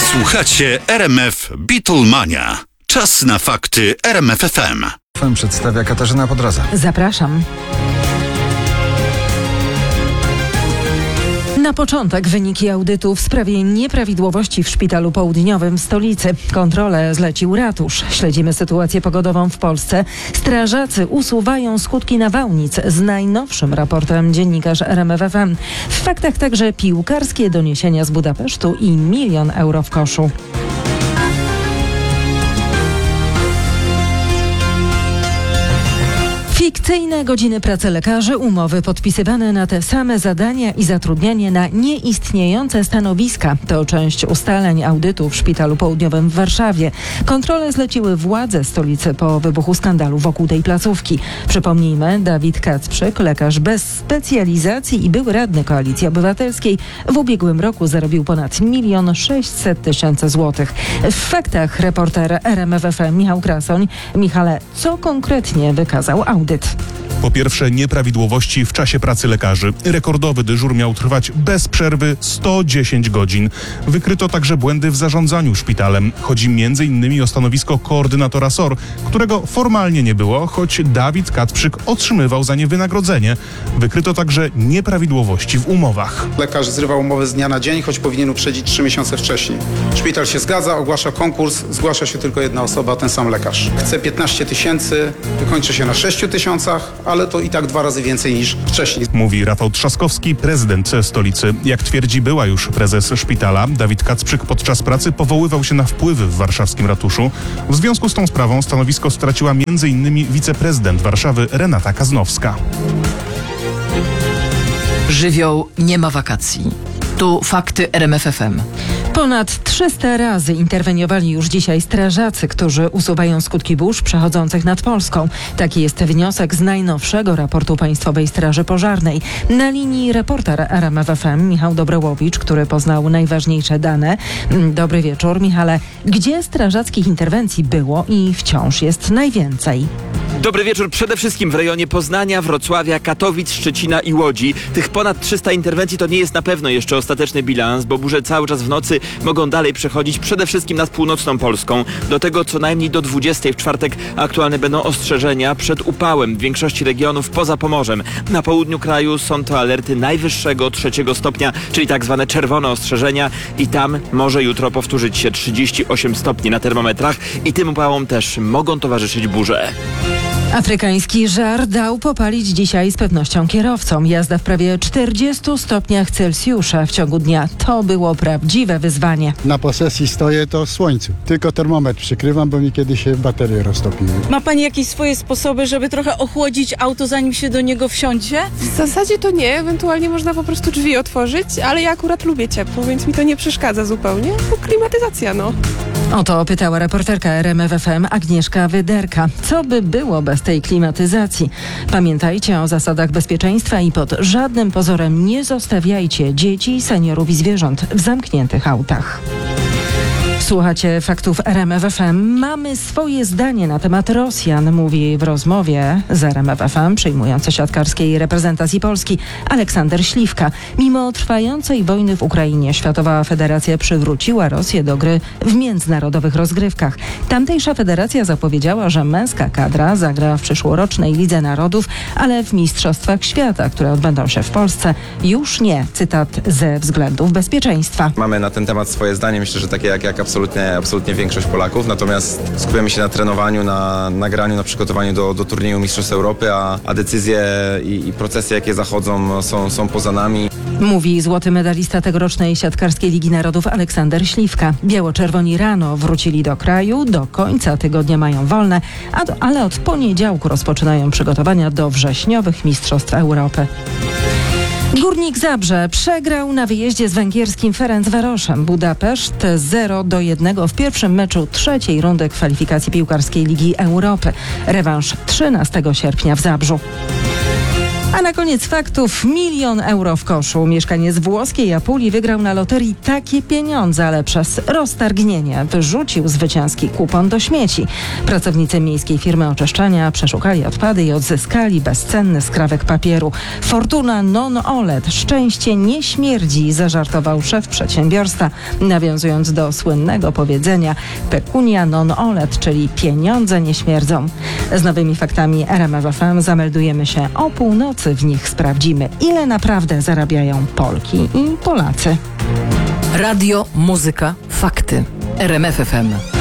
Słuchacie RMF Beatlemania. Czas na fakty RMF FM. Przedstawia Katarzyna Podroza. Zapraszam. Na początek wyniki audytu w sprawie nieprawidłowości w Szpitalu Południowym w stolicy. Kontrolę zlecił ratusz. Śledzimy sytuację pogodową w Polsce. Strażacy usuwają skutki nawałnic. Z najnowszym raportem dziennikarz RMF FM. W faktach także piłkarskie doniesienia z Budapesztu i 1 milion euro w koszu. Fikcyjne godziny pracy lekarzy, umowy podpisywane na te same zadania i zatrudnianie na nieistniejące stanowiska. To część ustaleń audytu w Szpitalu Południowym w Warszawie. Kontrole zleciły władze stolicy po wybuchu skandalu wokół tej placówki. Przypomnijmy, Dawid Kacprzyk, lekarz bez specjalizacji i były radny Koalicji Obywatelskiej, w ubiegłym roku zarobił ponad 1 600 000 złotych. W faktach reporter RMF FM Michał Krasoń. Michale, co konkretnie wykazał audyt? Po pierwsze, nieprawidłowości w czasie pracy lekarzy. Rekordowy dyżur miał trwać bez przerwy 110 godzin. Wykryto także błędy w zarządzaniu szpitalem. Chodzi m.in. o stanowisko koordynatora SOR, którego formalnie nie było, choć Dawid Kacprzyk otrzymywał za nie wynagrodzenie. Wykryto także nieprawidłowości w umowach. Lekarz zrywał umowę z dnia na dzień, choć powinien uprzedzić 3 miesiące wcześniej. Szpital się zgadza, ogłasza konkurs, zgłasza się tylko jedna osoba, ten sam lekarz. Chce 15 000, wykończy się na 6 000, ale to i tak 2 razy więcej niż wcześniej. Mówi Rafał Trzaskowski, prezydent stolicy. Jak twierdzi była już prezes szpitala, Dawid Kacprzyk podczas pracy powoływał się na wpływy w warszawskim ratuszu. W związku z tą sprawą stanowisko straciła m.in. wiceprezydent Warszawy Renata Kaznowska. Żywioł nie ma wakacji. Tu fakty RMF FM. Ponad 300 razy interweniowali już dzisiaj strażacy, którzy usuwają skutki burz przechodzących nad Polską. Taki jest wniosek z najnowszego raportu Państwowej Straży Pożarnej. Na linii reporter RMF FM Michał Dobrołowicz, który poznał najważniejsze dane. Dobry wieczór, Michale. Gdzie strażackich interwencji było i wciąż jest najwięcej? Dobry wieczór. Przede wszystkim w rejonie Poznania, Wrocławia, Katowic, Szczecina i Łodzi. Tych ponad 300 interwencji to nie jest na pewno jeszcze ostateczny bilans, bo burze cały czas w nocy mogą dalej przechodzić przede wszystkim nad północną Polską. Do tego co najmniej do 20 w czwartek aktualne będą ostrzeżenia przed upałem w większości regionów poza Pomorzem. Na południu kraju są to alerty najwyższego 3 stopnia, czyli tak zwane czerwone ostrzeżenia i tam może jutro powtórzyć się 38 stopni na termometrach i tym upałom też mogą towarzyszyć burze. Afrykański żar dał popalić dzisiaj z pewnością kierowcom. Jazda w prawie 40 stopniach Celsjusza w ciągu dnia. To było prawdziwe wyzwanie. Na posesji stoję to w słońcu. Tylko termometr przykrywam, bo mi kiedyś się baterie roztopiły. Ma pani jakieś swoje sposoby, żeby trochę ochłodzić auto, zanim się do niego wsiądzie? W zasadzie to nie. Ewentualnie można po prostu drzwi otworzyć, ale ja akurat lubię ciepło, więc mi to nie przeszkadza zupełnie. Bo klimatyzacja, no. O to pytała reporterka RMF FM Agnieszka Wyderka. Co by było bez tej klimatyzacji? Pamiętajcie o zasadach bezpieczeństwa i pod żadnym pozorem nie zostawiajcie dzieci, seniorów i zwierząt w zamkniętych autach. Słuchacie faktów RMF FM. Mamy swoje zdanie na temat Rosjan, mówi w rozmowie z RMF FM przyjmujący siatkarskiej reprezentacji Polski Aleksander Śliwka. Mimo trwającej wojny w Ukrainie Światowa Federacja przywróciła Rosję do gry w międzynarodowych rozgrywkach. Tamtejsza federacja zapowiedziała, że męska kadra zagra w przyszłorocznej Lidze Narodów, ale w Mistrzostwach Świata, które odbędą się w Polsce, już nie. Cytat: ze względów bezpieczeństwa. Mamy na ten temat swoje zdanie, myślę, że takie jak absolutnie większość Polaków, natomiast skupiamy się na trenowaniu, na graniu, na przygotowaniu do turnieju Mistrzostw Europy, a decyzje i procesy, jakie zachodzą, są poza nami. Mówi złoty medalista tegorocznej siatkarskiej Ligi Narodów Aleksander Śliwka. Biało-czerwoni rano wrócili do kraju, do końca tygodnia mają wolne, ale od poniedziałku rozpoczynają przygotowania do wrześniowych Mistrzostw Europy. Górnik Zabrze przegrał na wyjeździe z węgierskim Ferencvaroszem Budapeszt 0-1 w pierwszym meczu trzeciej rundy kwalifikacji piłkarskiej Ligi Europy. Rewanż 13 sierpnia w Zabrzu. A na koniec faktów 1 000 000 euro w koszu. Mieszkaniec włoskiej Apulii wygrał na loterii takie pieniądze, ale przez roztargnienie wyrzucił zwycięski kupon do śmieci. Pracownicy miejskiej firmy oczyszczania przeszukali odpady i odzyskali bezcenny skrawek papieru. Fortuna non olet. Szczęście nie śmierdzi, zażartował szef przedsiębiorstwa, nawiązując do słynnego powiedzenia pecunia non olet, czyli pieniądze nie śmierdzą. Z nowymi faktami RMF FM zameldujemy się o północy. W nich sprawdzimy, ile naprawdę zarabiają Polki i Polacy. Radio, muzyka, fakty. RMF FM.